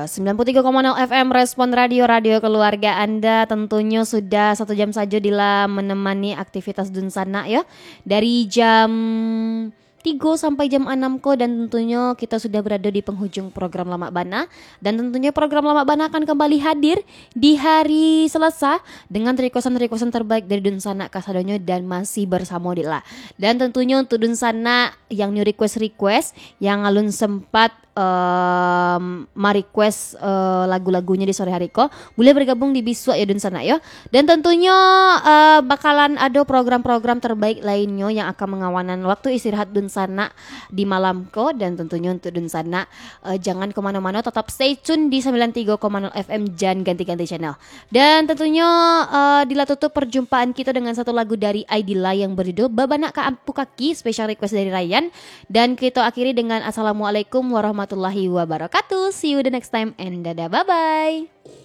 93,0 FM Respon Radio keluarga Anda. Tentunya sudah 1 jam saja Dila menemani aktivitas Dunsana ya. Dari jam 3 sampai jam 6 ko, dan tentunya kita sudah berada di penghujung program Lama Bana. Dan tentunya program Lama Bana akan kembali hadir di hari Selasa dengan requestan terbaik dari Dunsana Kasadonyo dan masih bersama Dila. Dan tentunya untuk Dunsana yang new request yang alun sempat request lagu-lagunya di sore hari ko, boleh bergabung di Biswa ya Dunsana ya. Dan tentunya bakalan ada program-program terbaik lainnya yang akan mengawanan waktu istirahat Dunsana di malam ko. Dan tentunya untuk Dunsana jangan kemana-mana, tetap stay tune di 93,0 FM, jangan ganti-ganti channel. Dan tentunya Dila tutup perjumpaan kita dengan satu lagu dari Aidila yang berjudul Babana Ka Ampu Kaki, special request dari Ryan. Dan kita akhiri dengan assalamualaikum warahmatullahi wabarakatuh. See you the next time and dadah, bye bye.